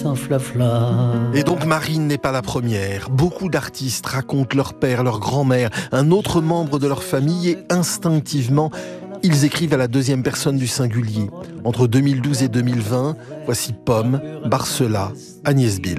Et donc Marine n'est pas la première. Beaucoup d'artistes racontent leur père, leur grand-mère, un autre membre de leur famille et instinctivement, ils écrivent à la deuxième personne du singulier. Entre 2012 et 2020, voici Pomme, Barcela, Agnès Bill.